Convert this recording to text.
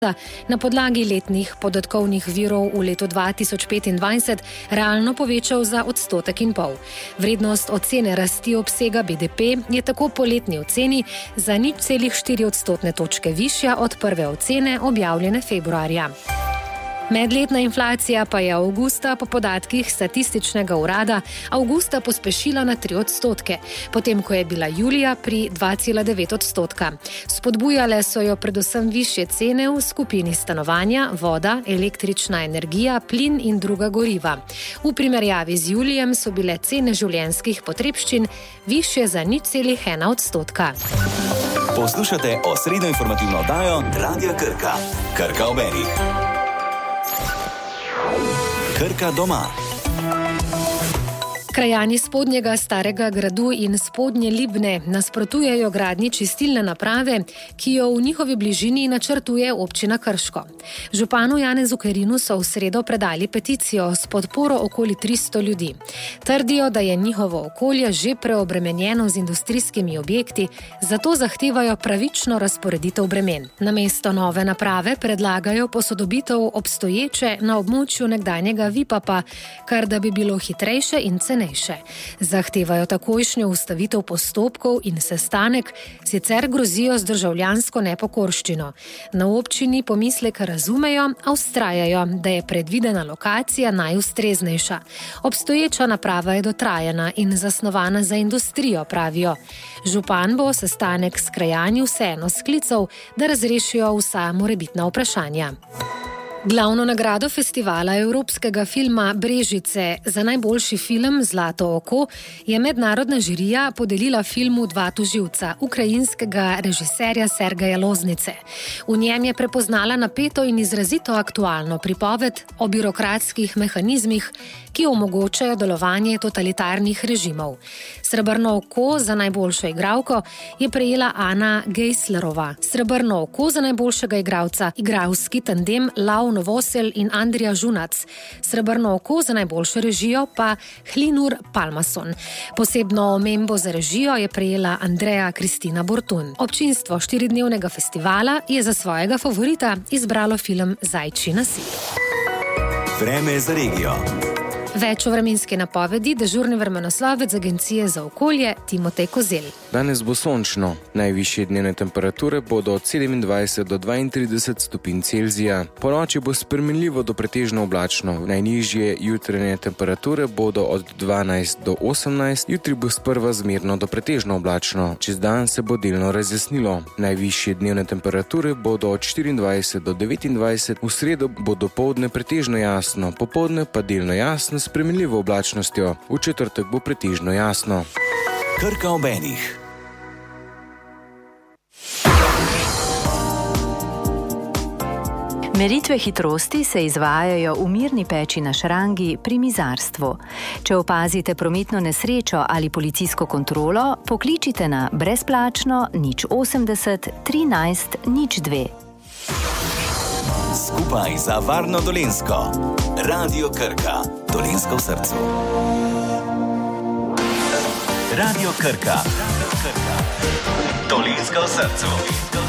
na podlagi letnih podatkovnih virov v letu 2025 realno povečal za 1,5 %. Vrednost ocene rasti obsega BDP je tako po letni oceni za 0,4 odstotne točke višja od prve ocene objavljene februarja. Medletna inflacija pa je avgusta po podatkih statističnega urada pospešila na 3 %, potem ko je bila julija pri 2,9 %. Spodbujale so jo predvsem višje cene v skupini stanovanja, voda, električna energija, plin in druga goriva. V primerjavi z julijem so bile cene življenjskih potrebščin višje za 0,1 %. Poslušate osrednjo informativno oddajo Radia Krka. Krka ob enih. Krka doma. Krajani Spodnjega Starega gradu in Spodnje Libne nasprotujejo gradnji čistilne naprave, ki jo v njihovi bližini načrtuje občina Krško. Županu Janezu Kerinu so v sredo predali peticijo s podporo okoli 300 ljudi. Trdijo, da je njihovo okolje že preobremenjeno z industrijskimi objekti, zato zahtevajo pravično razporeditev bremen. Namesto nove naprave predlagajo posodobitev obstoječe na območju nekdanjega Vipapa, kar da bi bilo hitrejše in cenejše. Zahtevajo takojšnjo ustavitev postopkov in sestanek, sicer grozijo z državljansko nepokorščino. Na občini pomislek razumejo, a vztrajajo, da je predvidena lokacija najustreznejša. Obstoječa naprava je dotrajana in zasnovana za industrijo, pravijo. Župan bo sestanek s krajani vseeno sklical, da razrešijo vsa morebitna vprašanja. Glavno nagrado festivala evropskega filma Brežice za najboljši film Zlato oko je mednarodna žirija podelila filmu Dva tožilca, ukrajinskega režiserja Sergeja Loznice. V njem je prepoznala napeto in izrazito aktualno pripoved o birokratskih mehanizmih, ki omogočajo delovanje totalitarnih režimov. Srebrno oko za najboljšo igralko je prejela Ana Geislerova. Srebrno oko za najboljšega igralca, igralski tandem Lau Novosel in Andrija Žunac. Srebrno oko za najboljšo režijo pa Hlinur Palmason. Posebno omembo za režijo je prejela Andreja Kristina Bortun. Občinstvo 4-dnevnega festivala je za svojega favorita izbralo film Zajčji nasip. Vreme za regijo. Več o vremenski napovedi dežurni vremenoslovec Agencije za okolje Timotej Kozel. Danes bo sončno. Najvišje dnevne temperature bodo od 27 do 32 stopinj Celzija. Ponoči bo spremenljivo do pretežno oblačno. Najnižje jutranje temperature bodo od 12 do 18. Jutri bo sprva zmerno do pretežno oblačno. Čez dan se bo delno razjasnilo. Najvišje dnevne temperature bodo od 24 do 29. V sredo bo dopoldne pretežno jasno, popoldne pa delno jasno s spremenljivo oblačnostjo. V četrtek bo pretežno jasno. Krka ob enih. Meritve hitrosti se izvajajo v Mirni peči na Šrangi pri mizarstvu. Če opazite prometno nesrečo ali policijsko kontrolo, pokličite na brezplačno 080 13 02. Skupaj za varno Dolenjsko. Radio Krka. Dolenjsko v srcu. Radio Krka. Dolenjsko v srcu.